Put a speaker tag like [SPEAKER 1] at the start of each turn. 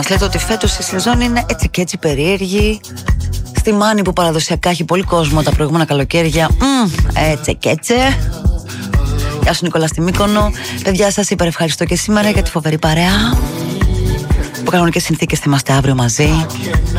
[SPEAKER 1] Μας λέτε ότι φέτος η σεζόν είναι έτσι και έτσι περίεργη. Στη Μάνη που παραδοσιακά έχει πολύ κόσμο τα προηγούμενα καλοκαίρια, έτσι και έτσι. Γεια σου Νικόλα στη Μύκονο. Παιδιά, σας υπερευχαριστώ και σήμερα για τη φοβερή παρέα. Υπό κανονικές συνθήκες θα είμαστε αύριο μαζί.